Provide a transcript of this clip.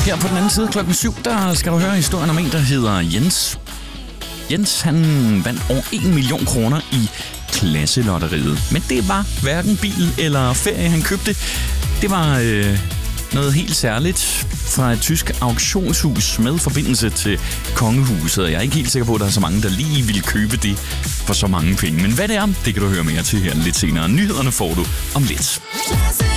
Her på den anden side klokken 7, der skal du høre historien om en, der hedder Jens. Jens, han vandt over 1 million kroner i klasselotteriet. Men det var hverken bil eller ferie, han købte. Det var noget helt særligt fra et tysk auktionshus med forbindelse til kongehuset. Jeg er ikke helt sikker på, at der er så mange, der lige vil købe det for så mange penge. Men hvad det er, det kan du høre mere til her lidt senere. Nyhederne får du om lidt.